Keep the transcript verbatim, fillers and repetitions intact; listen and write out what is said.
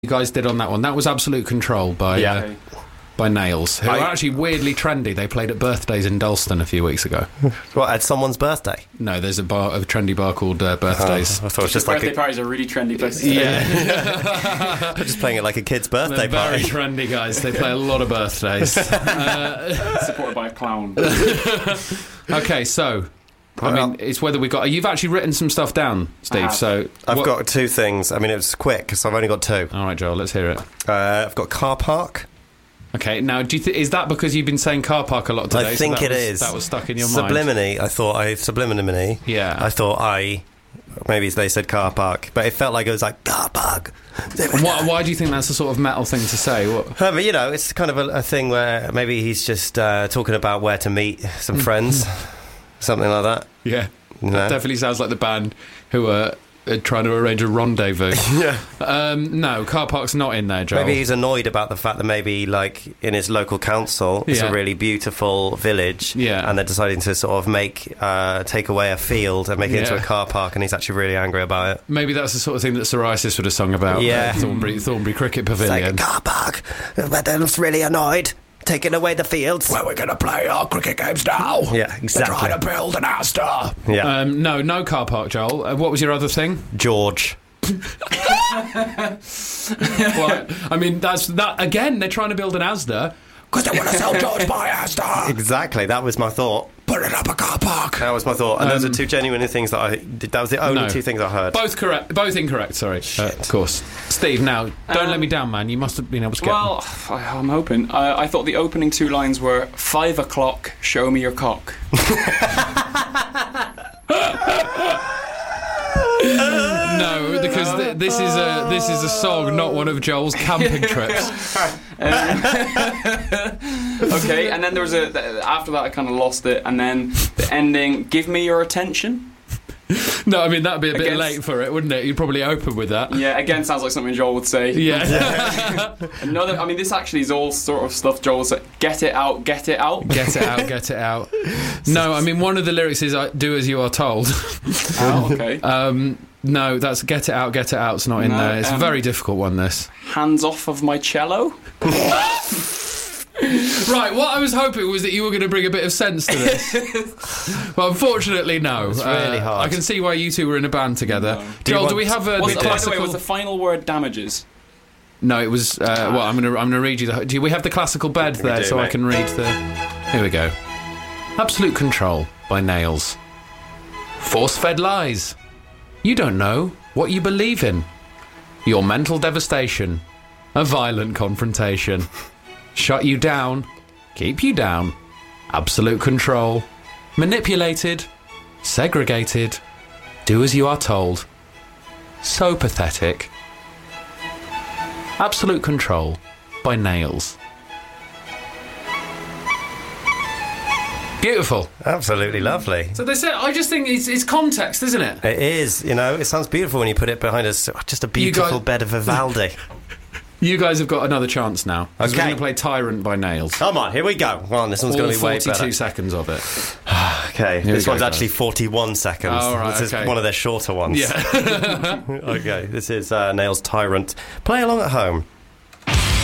you guys did on that one. That was Absolute Control by Yeah. uh, by Nails, who I- are actually weirdly trendy. They played at birthdays in Dalston a few weeks ago. What, at someone's birthday? No, there's a bar, a trendy bar called uh, Birthdays. Oh, I thought it was just like Birthday a, parties are really trendy places. Yeah, just playing it like a kid's birthday they're very party. trendy guys. They play a lot of birthdays. uh, Supported by a clown. okay, so I mean, it's whether we got. You've actually written some stuff down, Steve. have. So I've what- got two things. I mean, it was quick, so I've only got two. All right, Joel, let's hear it. Uh, I've got car park. Okay, now do you th- is that because you've been saying car park a lot today? I so think that it was, is. That was stuck in your mind. Subliminally, I thought I subliminally. Yeah. I thought I. Maybe they said car park, but it felt like it was like car park. Why, why do you think that's a sort of metal thing to say? What? Uh, but you know, it's kind of a, a thing where maybe he's just uh, talking about where to meet some friends, something like that. Yeah, You know? that definitely sounds like the band who are uh, trying to arrange a rendezvous. Yeah. Um, no, car park's not in there, Joel. Maybe he's annoyed about the fact that maybe, like, in his local council, it's Yeah. a really beautiful village, Yeah. and they're deciding to sort of make, uh, take away a field and make it into a Yeah. car park, and he's actually really angry about it. Maybe that's the sort of thing that Psoriasis would have sung about. Yeah. uh, Thornbury, Thornbury Cricket It's like Pavilion. a car park, but they're just really annoyed, taking away the fields. Where we're going to play our cricket games now. Yeah, exactly. They're trying to build an Astor. Yeah. Um, no, no car park, Joel. Uh, what was your other thing? George. What? I mean, that's that again. They're trying to build an Asda because they want to sell George by Asda. Exactly, that was my thought. Put it up a car park. That was my thought. And those are Um, two genuine things that I did. That was the only No. two things I heard. Both correct. Both incorrect. Sorry. Uh, of course. Steve, now don't Um, let me down, man. You must have been able to get. Well, I- I'm hoping. Uh, I thought the opening two lines were five o'clock. Show me your cock. No, because th- this is a this is a song, not one of Joel's camping trips. Okay, and then there was a. th- After that, I kind of lost it, and then the ending. Give me your attention. No, I mean that'd be a bit Against- late for it, wouldn't it? You'd probably open with that. Yeah, again, sounds like something Joel would say. Yeah. Another. I mean, this actually is all sort of stuff Joel said. Get it out. Get it out. Get it out. Get it out. No, I mean one of the lyrics is I "Do as you are told." Oh, okay. Um, no, that's "Get it out. Get it out." It's not in No, there. It's a um, very difficult one. This. Hands off of my cello. Right, what I was hoping was that you were going to bring a bit of sense to this. Well, unfortunately, no. It's really Uh, hard. I can see why you two were in a band together. No. Do you Joel, do want- we have a Was, the by the way, classical? was the final word damages? No, it was. Uh, well, I'm going to I'm going to read you the. Do we have the classical bed We there do, so I mate. can read the? Here we go. Absolute Control by Nails. Force-fed lies. You don't know what you believe in. Your mental devastation. A violent confrontation. Shut you down. Keep you down. Absolute control. Manipulated. Segregated. Do as you are told. So pathetic. Absolute Control by Nails. Beautiful. Absolutely lovely. So they said, I just think it's, it's context, isn't it? It is, you know, it sounds beautiful when you put it behind us. Just a beautiful guys- bed of Vivaldi. You guys have got another chance now. 'Cause Okay. We're going to play Tyrant by Nails. Come on, here we go. Well, this one's All going to be way forty-two better. seconds of it. Okay, Here we this go, one's guys. actually forty-one seconds. Oh, right, this okay. is one of their shorter ones. Yeah. Okay, this is uh, Nails Tyrant. Play along at home.